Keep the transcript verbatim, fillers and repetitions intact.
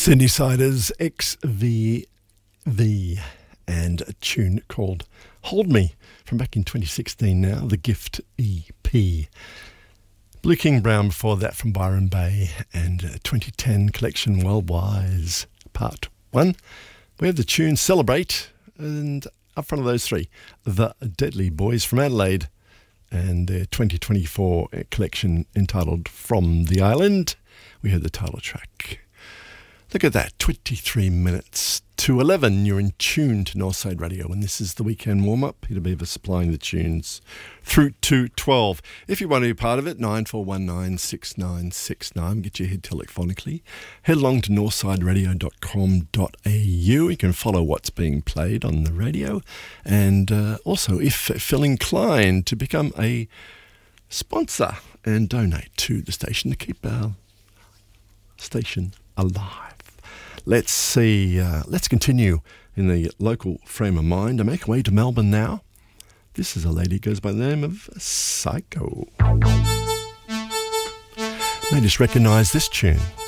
Sydney Siders X V V and a tune called Hold Me from back in twenty sixteen now, the Gift E P. Blue King Brown before that from Byron Bay, and a twenty ten collection Well Wise Part one. We have the tune Celebrate, and up front of those three, the Deadly Boys from Adelaide and their twenty twenty-four collection entitled From the Island. We heard the title track. Look at that, twenty-three minutes to eleven. You're in tune to Northside Radio, and this is the weekend warm-up. Peter Beaver supplying the tunes through to twelve. If you want to be part of it, nine four one nine, six nine six nine. Get your head telephonically. Head along to northside radio dot com dot a u. You can follow what's being played on the radio. And uh, also, if feel inclined to become a sponsor and donate to the station to keep our station alive. Let's see, uh, let's continue in the local frame of mind and make our way to Melbourne now. This is a lady who goes by the name of Psycho. May just recognise this tune.